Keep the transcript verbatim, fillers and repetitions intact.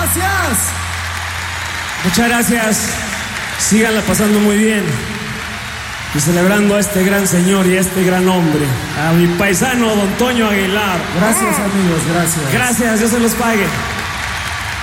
Gracias. Muchas gracias. Síganla pasando muy bien. Y celebrando a este gran señor y a este gran hombre, a mi paisano Don Toño Aguilar. Gracias, amigos, gracias. Gracias, Dios se los pague.